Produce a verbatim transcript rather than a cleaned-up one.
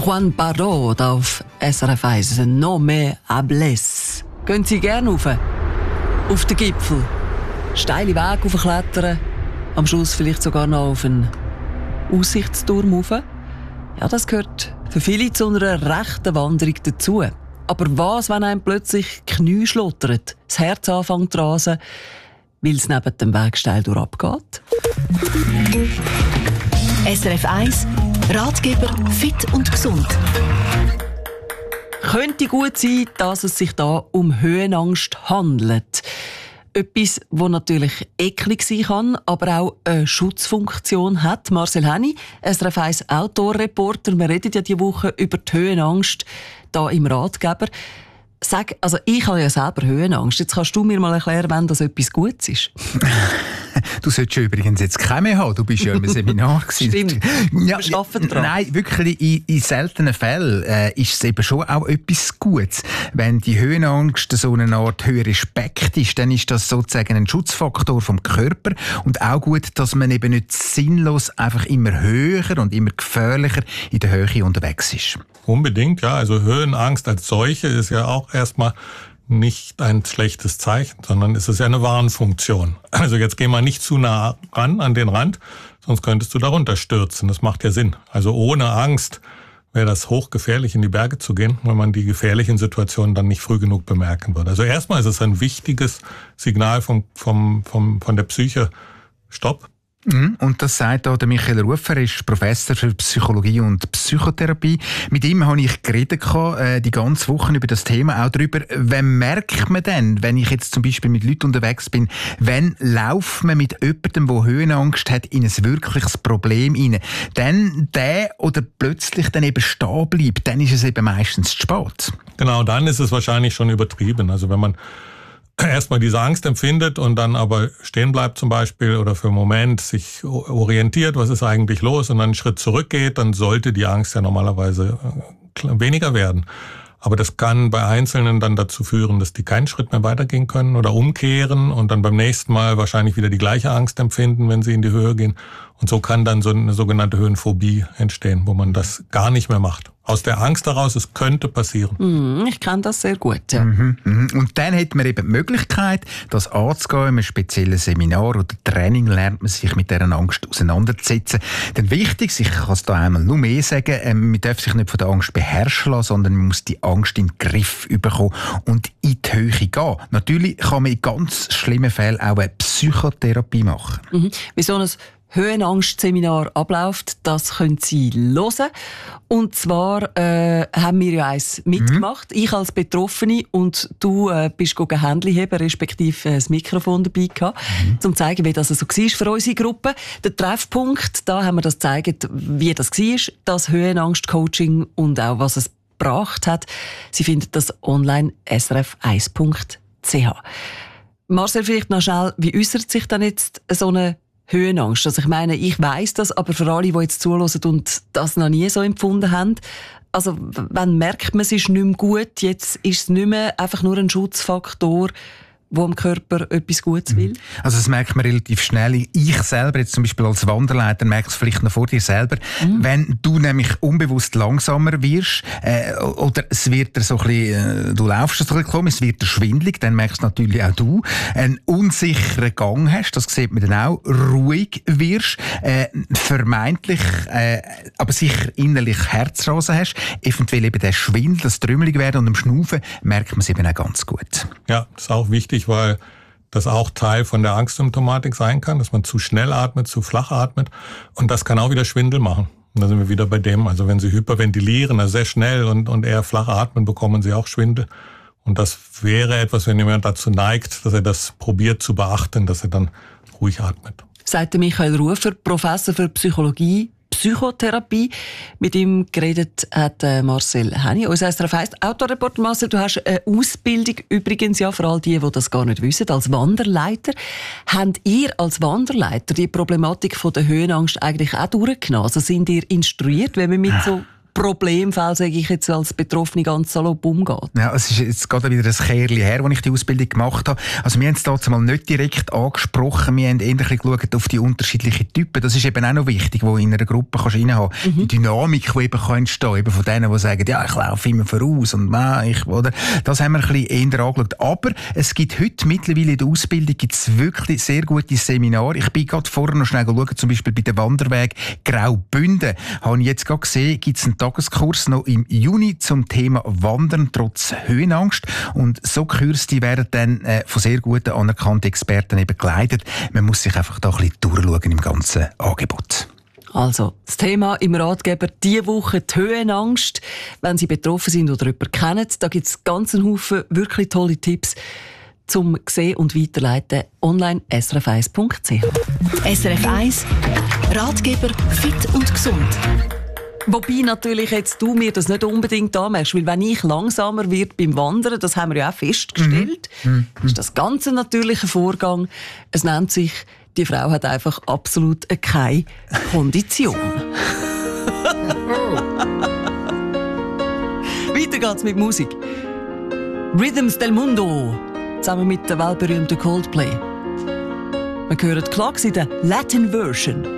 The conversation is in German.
Juan Parot auf S R F eins. «No me hables». Gehen Sie gerne rauf? Auf den Gipfel. Steile Wege aufklettern. Am Schluss vielleicht sogar noch auf einen Aussichtsturm rauf. Ja, das gehört für viele zu einer rechten Wanderung dazu. Aber was, wenn einem plötzlich die Knie schlottert, das Herz anfängt zu rasen, weil es neben dem Weg steil durchabgeht? S R F eins Ratgeber fit und gesund. Könnte gut sein, dass es sich da um Höhenangst handelt. Etwas, das natürlich eklig sein kann, aber auch eine Schutzfunktion hat. Marcel Henny, S R F eins Outdoor-Reporter. Wir reden ja diese Woche über die Höhenangst hier im Ratgeber. Sag, also ich habe ja selber Höhenangst. Jetzt kannst du mir mal erklären, wenn das etwas Gutes ist. Du solltest ja übrigens jetzt keine mehr haben. Du bist ja im Seminar gewesen. Stimmt. Ja, Wir arbeiten dran. Nein, wirklich in, in seltenen Fällen äh, ist es eben schon auch etwas Gutes. Wenn die Höhenangst so eine Art höherer Respekt ist, dann ist das sozusagen ein Schutzfaktor vom Körper. Und auch gut, dass man eben nicht sinnlos einfach immer höher und immer gefährlicher in der Höhe unterwegs ist. Unbedingt, ja. Also Höhenangst als solche ist ja auch erstmal nicht ein schlechtes Zeichen, sondern es ist ja eine Warnfunktion. Also jetzt geh mal nicht zu nah ran an den Rand, sonst könntest du darunter stürzen. Das macht ja Sinn. Also ohne Angst wäre das hochgefährlich, in die Berge zu gehen, wenn man die gefährlichen Situationen dann nicht früh genug bemerken würde. Also erstmal ist es ein wichtiges Signal vom, vom, vom, von der Psyche. Stopp. Und das sagt auch der Michael Rufer, er ist Professor für Psychologie und Psychotherapie. Mit ihm habe ich geredet äh, die ganze Woche über das Thema, auch darüber, wann merkt man denn, wenn ich jetzt zum Beispiel mit Leuten unterwegs bin, wann lauft man mit jemandem, der Höhenangst hat, in ein wirkliches Problem rein. Dann der oder plötzlich dann eben stehen bleibt, dann ist es eben meistens zu spät. Genau, dann ist es wahrscheinlich schon übertrieben. Also wenn man erstmal diese Angst empfindet und dann aber stehen bleibt zum Beispiel oder für einen Moment sich orientiert, was ist eigentlich los und dann einen Schritt zurückgeht, dann sollte die Angst ja normalerweise weniger werden. Aber das kann bei Einzelnen dann dazu führen, dass die keinen Schritt mehr weitergehen können oder umkehren und dann beim nächsten Mal wahrscheinlich wieder die gleiche Angst empfinden, wenn sie in die Höhe gehen. Und so kann dann so eine sogenannte Höhenphobie entstehen, wo man das gar nicht mehr macht. Aus der Angst heraus, es könnte passieren. Mm, ich kenne das sehr gut, ja. Mhm, mhm. Und dann hat man eben die Möglichkeit, das anzugehen. In einem speziellen Seminar oder Training lernt man sich mit dieser Angst auseinanderzusetzen. Denn wichtig, ich kann es da einmal nur mehr sagen, äh, man darf sich nicht von der Angst beherrschen lassen, sondern man muss die Angst in den Griff bekommen und in die Höhe gehen. Natürlich kann man in ganz schlimmen Fällen auch eine Psychotherapie machen. Mhm. Wie so ein Höhenangst-Seminar abläuft, das können Sie hören. Und zwar äh, haben wir ja eins mitgemacht, mhm. ich als Betroffene und du äh, bist gegangen Händchen heben, respektive das Mikrofon dabei gehabt, mhm. um zu zeigen, wie das so war für unsere Gruppe. Der Treffpunkt, da haben wir das gezeigt, wie das war, das Höhenangst-Coaching und auch, was es gebracht hat. Sie finden das online s r f eins punkt c h. Marcel, vielleicht noch schnell, wie äußert sich dann jetzt so eine Höhenangst? Also ich meine, ich weiss das, aber für alle, die jetzt zuhören und das noch nie so empfunden haben, also wenn merkt man, es ist nicht mehr gut, jetzt ist es nicht mehr einfach nur ein Schutzfaktor, wo dem Körper etwas Gutes will? Also das merkt man relativ schnell. Ich selber, jetzt zum Beispiel als Wanderleiter, merke es vielleicht noch vor dir selber, mhm. wenn du nämlich unbewusst langsamer wirst, äh, oder es wird dir so ein bisschen, äh, du laufst so ein bisschen komisch, es wird dir schwindelig, dann merkst natürlich auch du, einen unsicheren Gang hast, das sieht man dann auch, ruhig wirst, äh, vermeintlich, äh, aber sicher innerlich Herzrasen hast, eventuell eben der Schwindel, das Trümmelig werden und im Schnaufen merkt man es eben auch ganz gut. Ja, das ist auch wichtig, weil das auch Teil von der Angstsymptomatik sein kann, dass man zu schnell atmet, zu flach atmet und das kann auch wieder Schwindel machen. Und da sind wir wieder bei dem, also wenn Sie hyperventilieren, also sehr schnell und, und eher flach atmen, bekommen Sie auch Schwindel. Und das wäre etwas, wenn jemand dazu neigt, dass er das probiert zu beachten, dass er dann ruhig atmet. Sagt Michael Rufer, Professor für Psychologie, Psychotherapie. Mit ihm geredet hat Marcel Henny. Unser S R F eins Autoreporter. Marcel, du hast eine Ausbildung, übrigens ja, für all die, die das gar nicht wissen, als Wanderleiter. Habt ihr als Wanderleiter die Problematik von der Höhenangst eigentlich auch durchgenommen? Also sind ihr instruiert, wenn man mit so Problemfall, sage ich jetzt als Betroffene, ganz salopp umgeht. Ja, es ist jetzt gerade wieder ein Kehrchen her, als ich die Ausbildung gemacht habe. Also wir haben es dazu mal nicht direkt angesprochen, wir haben eher geschaut auf die unterschiedlichen Typen. Das ist eben auch noch wichtig, wo in einer Gruppe kannst du reinhaben. Mhm. Die Dynamik, die eben kann entstehen, eben von denen, die sagen, ja, ich laufe immer voraus und nein, ich, oder? Das haben wir ein bisschen eher angeschaut. Aber es gibt heute mittlerweile in der Ausbildung gibt's wirklich sehr gute Seminare. Ich bin gerade vorher noch schnell geschaut, zum Beispiel bei der Wanderweg Graubünden. Habe ich jetzt gerade gesehen, gibt es einen Tageskurs noch im Juni zum Thema Wandern trotz Höhenangst. Und so Kurse werden dann äh, von sehr guten, anerkannten Experten eben geleitet. Man muss sich einfach da ein bisschen durchschauen im ganzen Angebot. Also, das Thema im Ratgeber diese Woche die Höhenangst. Wenn Sie betroffen sind oder jemanden kennen, da gibt es ganz einen Haufen wirklich tolle Tipps zum sehen und weiterleiten. Online s r f eins punkt c h. S R F eins Ratgeber fit und gesund. Wobei natürlich jetzt du mir das nicht unbedingt anmerkst, weil wenn ich langsamer werde beim Wandern, das haben wir ja auch festgestellt, mhm. ist das ganz ein natürlicher Vorgang. Es nennt sich, die Frau hat einfach absolut keine Kondition. Weiter geht's mit Musik. Rhythms del Mundo, zusammen mit der weltberühmten Coldplay. Wir hören die Klacks in der Latin Version.